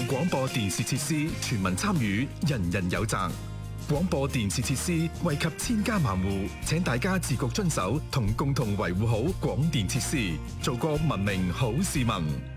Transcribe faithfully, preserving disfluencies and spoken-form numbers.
廣播電視設施全民參與，人人有責。廣播電視設施惠及千家萬戶，請大家自覺遵守同共同維護好廣電設施，做個文明好市民。